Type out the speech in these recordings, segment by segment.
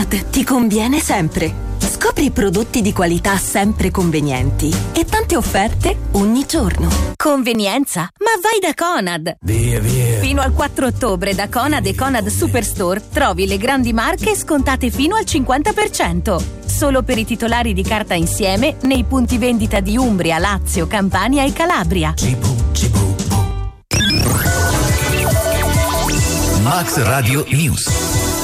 Conad ti conviene sempre. Scopri prodotti di qualità sempre convenienti e tante offerte ogni giorno. Convenienza? Ma vai da Conad! Via. Fino al 4 ottobre da Conad e Conad Superstore trovi le grandi marche scontate fino al 50%. Solo per i titolari di carta insieme nei punti vendita di Umbria, Lazio, Campania e Calabria. Max Radio News.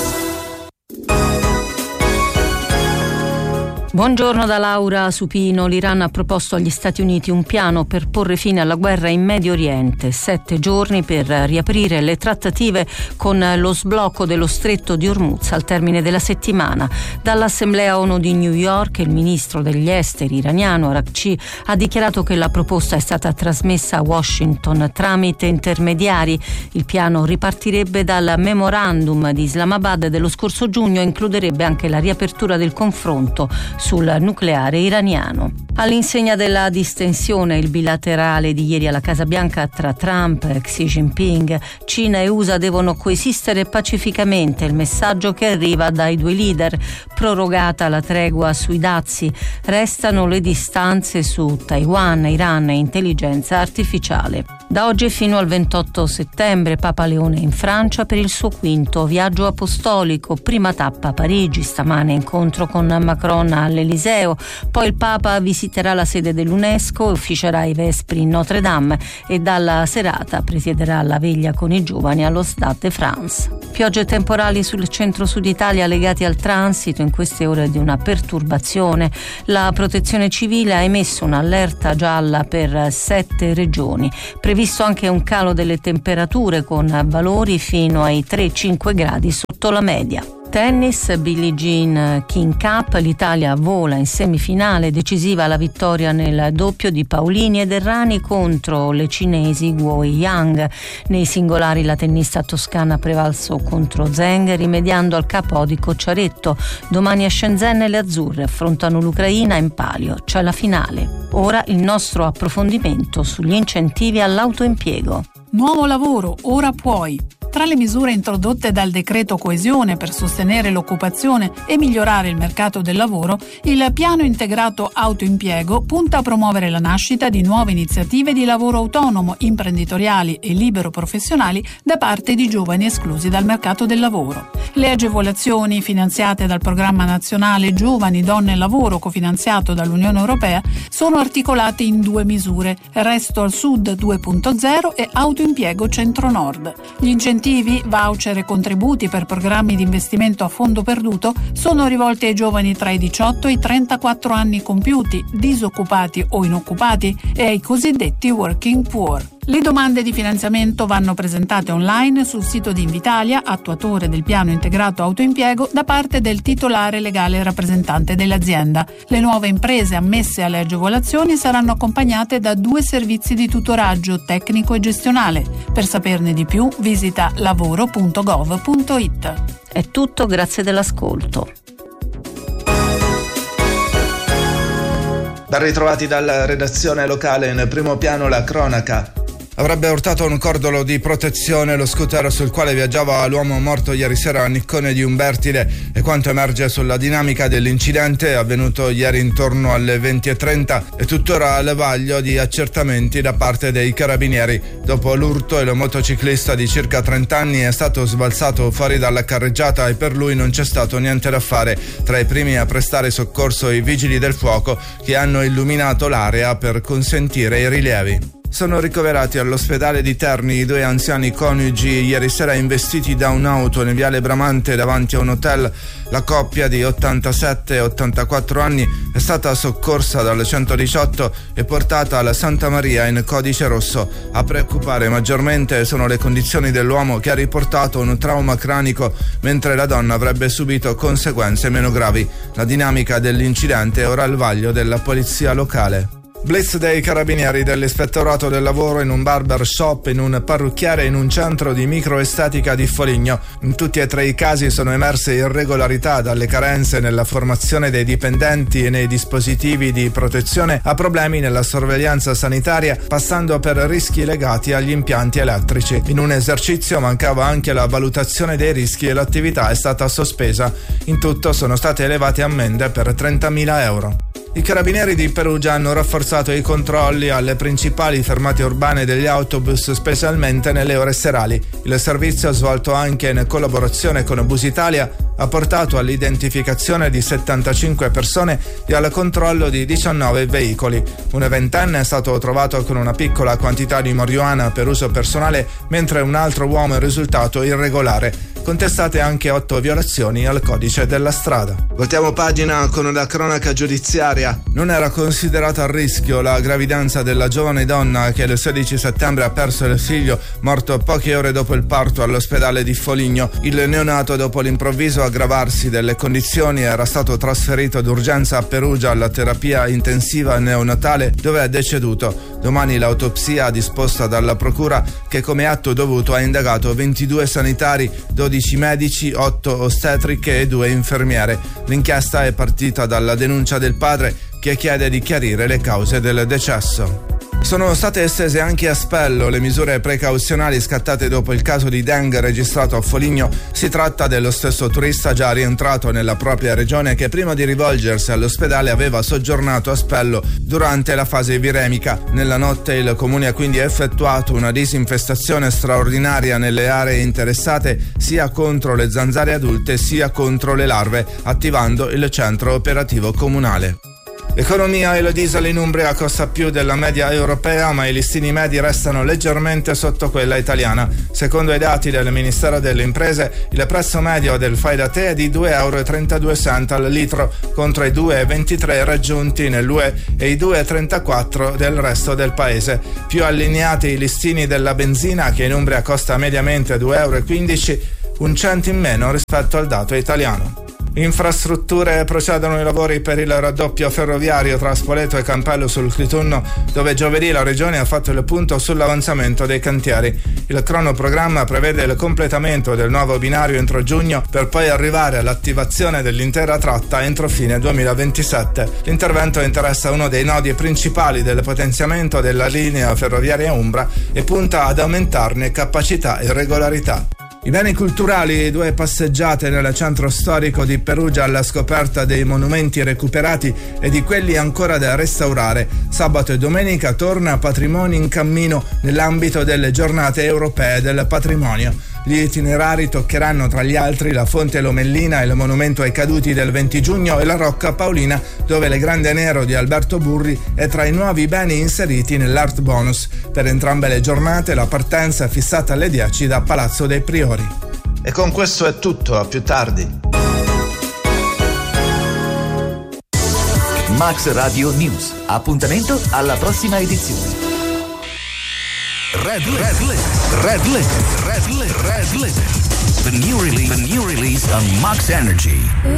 Buongiorno da Laura Supino. L'Iran ha proposto agli Stati Uniti un piano per porre fine alla guerra in Medio Oriente. 7 giorni per riaprire le trattative con lo sblocco dello stretto di Hormuz al termine della settimana. Dall'Assemblea ONU di New York il ministro degli esteri iraniano Araghchi ha dichiarato che la proposta è stata trasmessa a Washington tramite intermediari. Il piano ripartirebbe dal memorandum di Islamabad dello scorso giugno e includerebbe anche la riapertura del confronto sul nucleare iraniano. All'insegna della distensione, il bilaterale di ieri alla Casa Bianca tra Trump e Xi Jinping, Cina e USA devono coesistere pacificamente, il messaggio che arriva dai due leader. Prorogata la tregua sui dazi, restano le distanze su Taiwan, Iran e intelligenza artificiale. Da oggi fino al 28 settembre Papa Leone in Francia per il suo 5° viaggio apostolico, prima tappa Parigi, stamane incontro con Macron all'Eliseo, poi il Papa visiterà la sede dell'UNESCO, ufficerà i vespri in Notre Dame e dalla serata presiederà la veglia con i giovani allo Stade de France. Piogge temporali sul centro-sud Italia legati al transito, in queste ore di una perturbazione. La Protezione Civile ha emesso un'allerta gialla per 7 regioni. Previsto anche un calo delle temperature con valori fino ai 3-5 gradi sotto la media. Tennis, Billie Jean King Cup, l'Italia vola in semifinale, decisiva la vittoria nel doppio di Paolini ed Errani contro le cinesi Guo e Yang. Nei singolari la tennista toscana ha prevalso contro Zheng rimediando al KO di Cocciaretto. Domani a Shenzhen le azzurre affrontano l'Ucraina in palio, c'è la finale. Ora il nostro approfondimento sugli incentivi all'autoimpiego. Nuovo lavoro, ora puoi. Tra le misure introdotte dal decreto coesione per sostenere l'occupazione e migliorare il mercato del lavoro, il piano integrato autoimpiego punta a promuovere la nascita di nuove iniziative di lavoro autonomo, imprenditoriali e libero professionali da parte di giovani esclusi dal mercato del lavoro. Le agevolazioni finanziate dal Programma Nazionale Giovani, Donne e Lavoro cofinanziato dall'Unione Europea sono articolate in 2 misure, Resto al Sud 2.0 e Autoimpiego Centro-Nord. Gli incentivi, voucher e contributi per programmi di investimento a fondo perduto sono rivolti ai giovani tra i 18 e i 34 anni compiuti, disoccupati o inoccupati e ai cosiddetti working poor. Le domande di finanziamento vanno presentate online sul sito di Invitalia, attuatore del piano integrato autoimpiego, da parte del titolare legale rappresentante dell'azienda. Le nuove imprese ammesse alle agevolazioni saranno accompagnate da 2 servizi di tutoraggio tecnico e gestionale. Per saperne di più visita lavoro.gov.it. È tutto, grazie dell'ascolto. Ben ritrovati dalla redazione locale. In primo piano la cronaca. Avrebbe urtato un cordolo di protezione lo scooter sul quale viaggiava l'uomo morto ieri sera a Niccone di Umbertide e quanto emerge sulla dinamica dell'incidente avvenuto ieri intorno alle 20:30 è tuttora al vaglio di accertamenti da parte dei carabinieri. Dopo l'urto il motociclista di circa 30 anni è stato sbalzato fuori dalla carreggiata e per lui non c'è stato niente da fare. Tra i primi a prestare soccorso i vigili del fuoco che hanno illuminato l'area per consentire i rilievi. Sono ricoverati all'ospedale di Terni i 2 anziani coniugi ieri sera investiti da un'auto in viale Bramante davanti a un hotel. La coppia di 87 e 84 anni è stata soccorsa dal 118 e portata alla Santa Maria in codice rosso. A preoccupare maggiormente sono le condizioni dell'uomo che ha riportato un trauma cranico mentre la donna avrebbe subito conseguenze meno gravi. La dinamica dell'incidente è ora al vaglio della polizia locale. Blitz dei carabinieri, dell'ispettorato del lavoro, in un barber shop, in un parrucchiere e in un centro di microestetica di Foligno. In tutti e 3 i casi sono emerse irregolarità, dalle carenze nella formazione dei dipendenti e nei dispositivi di protezione a problemi nella sorveglianza sanitaria, passando per rischi legati agli impianti elettrici. In un esercizio mancava anche la valutazione dei rischi e l'attività è stata sospesa. In tutto sono state elevate ammende per 30.000 euro. I carabinieri di Perugia hanno rafforzato i controlli alle principali fermate urbane degli autobus, specialmente nelle ore serali. Il servizio, svolto anche in collaborazione con Bus Italia, ha portato all'identificazione di 75 persone e al controllo di 19 veicoli. Un ventenne è stato trovato con una piccola quantità di marijuana per uso personale, mentre un altro uomo è risultato irregolare. Contestate anche 8 violazioni al codice della strada. Voltiamo pagina con la cronaca giudiziaria. Non era considerata a rischio la gravidanza della giovane donna che il 16 settembre ha perso il figlio, morto poche ore dopo il parto all'ospedale di Foligno. Il neonato, dopo l'improvviso aggravarsi delle condizioni, era stato trasferito d'urgenza a Perugia alla terapia intensiva neonatale, dove è deceduto. Domani l'autopsia disposta dalla procura, che come atto dovuto ha indagato 22 sanitari, 12 medici, 8 ostetriche e 2 infermiere. L'inchiesta è partita dalla denuncia del padre, che chiede di chiarire le cause del decesso. Sono state estese anche a Spello le misure precauzionali scattate dopo il caso di dengue registrato a Foligno. Si tratta dello stesso turista già rientrato nella propria regione che prima di rivolgersi all'ospedale aveva soggiornato a Spello durante la fase viremica. Nella notte il comune ha quindi effettuato una disinfestazione straordinaria nelle aree interessate, sia contro le zanzare adulte sia contro le larve, attivando il centro operativo comunale. Economia: il diesel in Umbria costa più della media europea, ma i listini medi restano leggermente sotto quella italiana. Secondo i dati del Ministero delle Imprese, il prezzo medio del fai da te è di 2,32 euro al litro, contro i 2,23 raggiunti nell'UE e i 2,34 del resto del paese. Più allineati i listini della benzina, che in Umbria costa mediamente 2,15 euro, un cento in meno rispetto al dato italiano. Infrastrutture: procedono i lavori per il raddoppio ferroviario tra Spoleto e Campello sul Clitunno, dove giovedì la Regione ha fatto il punto sull'avanzamento dei cantieri. Il cronoprogramma prevede il completamento del nuovo binario entro giugno, per poi arrivare all'attivazione dell'intera tratta entro fine 2027. L'intervento interessa uno dei nodi principali del potenziamento della linea ferroviaria umbra e punta ad aumentarne capacità e regolarità. I beni culturali: 2 passeggiate nel centro storico di Perugia alla scoperta dei monumenti recuperati e di quelli ancora da restaurare. Sabato e domenica torna Patrimoni in Cammino nell'ambito delle giornate europee del patrimonio. Gli itinerari toccheranno tra gli altri la Fonte Lomellina, il monumento ai caduti del 20 giugno e la Rocca Paolina, dove le Grande Nero di Alberto Burri è tra i nuovi beni inseriti nell'Art Bonus. Per entrambe le giornate la partenza è fissata alle 10 da Palazzo dei Priori. E con questo è tutto, a più tardi. Max Radio News. Appuntamento alla prossima edizione. Red Limit. The new release on Max Energy.